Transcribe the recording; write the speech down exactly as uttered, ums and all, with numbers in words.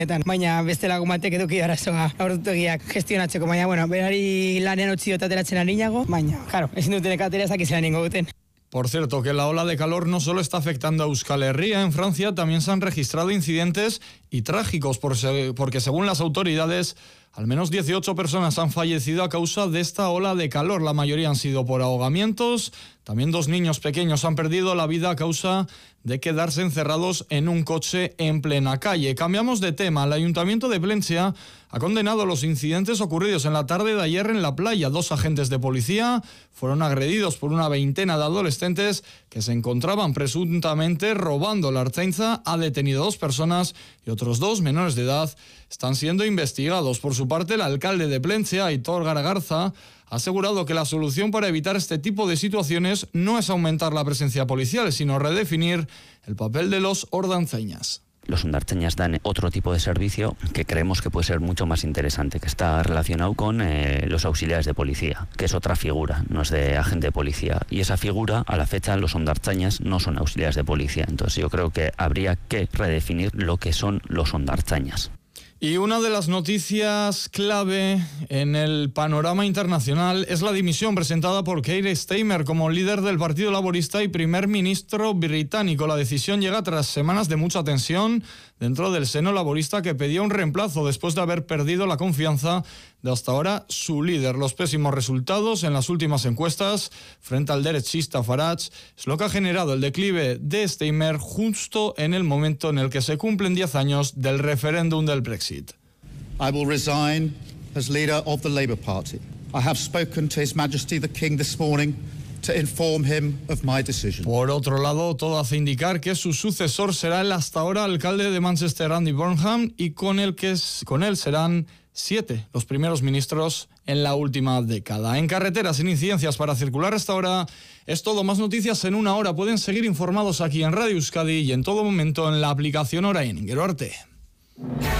Baina beste lagun batek eduki arazoa aurretegiak gestionatzeko, baina bueno, berari lanean utzi dut ateratzen arinago, baina, claro, ezin duten ekatera ez dakizean ningo duten. Por cierto, que la ola de calor no solo está afectando a Euskal Herria, en Francia también se han registrado incidentes y trágicos por se, porque según las autoridades, al menos dieciocho personas han fallecido a causa de esta ola de calor. La mayoría han sido por ahogamientos. También dos niños pequeños han perdido la vida a causa de quedarse encerrados en un coche en plena calle. Cambiamos de tema. El Ayuntamiento de Plentzia ha condenado los incidentes ocurridos en la tarde de ayer en la playa. Dos agentes de policía fueron agredidos por una veintena de adolescentes que se encontraban presuntamente robando. La Ertzaintza ha detenido a dos personas y otros dos menores de edad están siendo investigados. Por su parte, el alcalde de Plentzia, Aitor Garagarza, ha asegurado que la solución para evitar este tipo de situaciones no es aumentar la presencia policial, sino redefinir el papel de los ordantzainas. Los hondartzañas dan otro tipo de servicio que creemos que puede ser mucho más interesante, que está relacionado con eh, los auxiliares de policía, que es otra figura, no es de agente de policía. Y esa figura, a la fecha, los hondartzañas no son auxiliares de policía. Entonces yo creo que habría que redefinir lo que son los hondartzañas. Y una de las noticias clave en el panorama internacional es la dimisión presentada por Keir Starmer como líder del Partido Laborista y primer ministro británico. La decisión llega tras semanas de mucha tensión dentro del seno laborista, que pedía un reemplazo después de haber perdido la confianza de hasta ahora su líder. Los pésimos resultados en las últimas encuestas frente al derechista Farage es lo que ha generado el declive de Starmer justo en el momento en el que se cumplen diez años del referéndum del Brexit. I will resign as leader of the Labour Party. I have spoken to His Majesty the King this morning to inform him of my decision. Por otro lado, todo hace indicar que su sucesor será el hasta ahora alcalde de Manchester, Andy Burnham, y con él, que es, con él serán siete los primeros ministros en la última década. En carreteras, sin incidencias para circular hasta ahora. Es todo. Más noticias en una hora. Pueden seguir informados aquí en Radio Euskadi y en todo momento en la aplicación Orain. Gero arte.